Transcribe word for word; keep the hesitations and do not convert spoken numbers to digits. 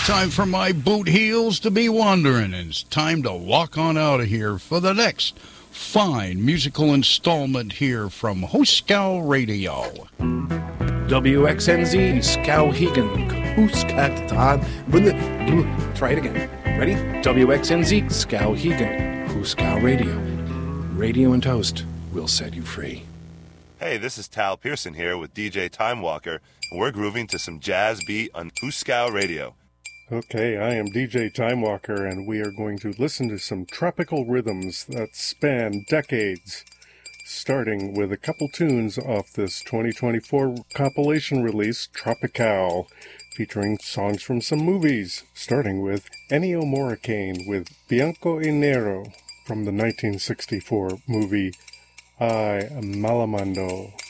Time for my boot heels to be wandering, and it's time to walk on out of here for the next fine musical installment here from Huskow Radio. W X N Z, Skowhegan, Huskattan. Try it again. Ready? W X N Z, Skowhegan, Huskow Radio. Radio and Toast will set you free. Hey, this is Tal Pearson here with D J Time Walker, and we're grooving to some jazz beat on Huskow Radio. Okay, I am D J Time Walker, and we are going to listen to some tropical rhythms that span decades, starting with a couple tunes off this twenty twenty-four compilation release, Tropical, featuring songs from some movies, starting with Ennio Morricone with Bianco y Nero from the nineteen sixty-four movie I Malamando.